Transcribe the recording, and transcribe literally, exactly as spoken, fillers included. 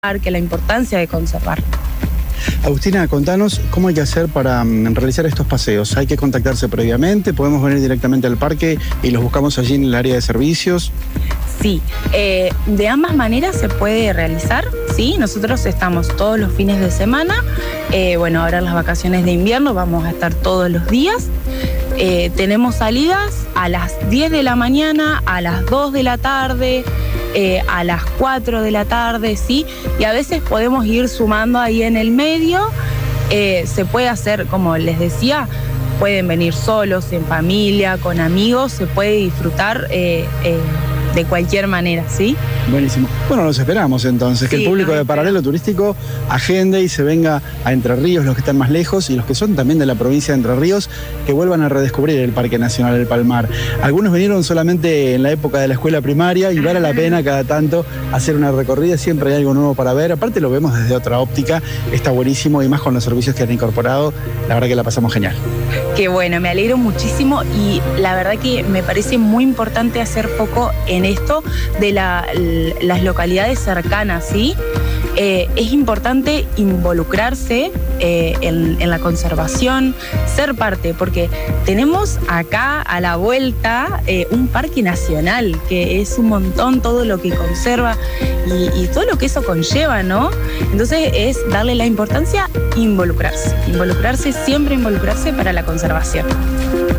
que la importancia de conservar. Agustina, contanos cómo hay que hacer para um, realizar estos paseos. ¿Hay que contactarse previamente? ¿Podemos venir directamente al parque y los buscamos allí en el área de servicios? Sí, eh, de ambas maneras se puede realizar, ¿sí? Nosotros estamos todos los fines de semana, eh, bueno, ahora en las vacaciones de invierno vamos a estar todos los días. Eh, tenemos salidas a las diez de la mañana, a las dos de la tarde, eh, a las cuatro de la tarde, ¿sí? Y a veces podemos ir sumando ahí en el medio. Eh, se puede hacer, como les decía, pueden venir solos, en familia, con amigos, se puede disfrutar eh, eh, de cualquier manera, ¿sí? Buenísimo. Bueno, los esperamos entonces, que Sí, el público de Paralelo Turístico agende y se venga a Entre Ríos, los que están más lejos y los que son también de la provincia de Entre Ríos, que vuelvan a redescubrir el Parque Nacional del Palmar. Algunos vinieron solamente en la época de la escuela primaria y vale la pena cada tanto hacer una recorrida, siempre hay algo nuevo para ver. Aparte lo vemos desde otra óptica, está buenísimo y más con los servicios que han incorporado, la verdad que la pasamos genial. Qué bueno, me alegro muchísimo y la verdad que me parece muy importante hacer foco en esto de la, las localidades cercanas, ¿sí? Eh, es importante involucrarse eh, en, en la conservación, ser parte, porque tenemos acá a la vuelta eh, un parque nacional, que es un montón todo lo que conserva y, y todo lo que eso conlleva, ¿no? Entonces es darle la importancia, involucrarse, involucrarse, siempre involucrarse para la conservación.